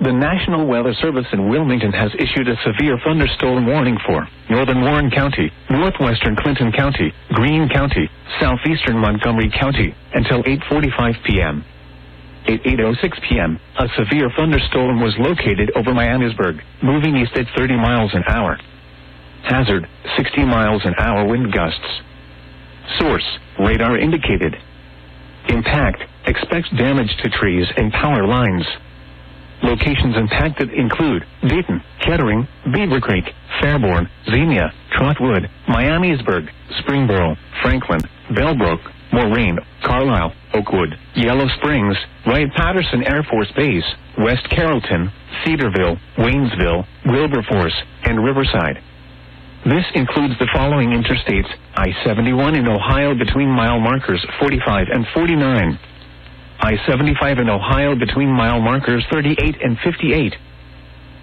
The National Weather Service in Wilmington has issued a severe thunderstorm warning for northern Warren County, northwestern Clinton County, Greene County, southeastern Montgomery County, until 8:45 p.m. At 8:06 p.m., a severe thunderstorm was located over Miamisburg, moving east at 30 miles an hour. Hazard, 60 miles an hour wind gusts. Source, radar indicated. Impact, expects damage to trees and power lines. Locations impacted include Dayton, Kettering, Beaver Creek, Fairborn, Xenia, Trotwood, Miamisburg, Springboro, Franklin, Bellbrook, Moraine, Carlisle, Oakwood, Yellow Springs, Wright-Patterson Air Force Base, West Carrollton, Cedarville, Waynesville, Wilberforce, and Riverside. This includes the following interstates: I-71 in Ohio between mile markers 45 and 49. I-75 in Ohio between mile markers 38 and 58.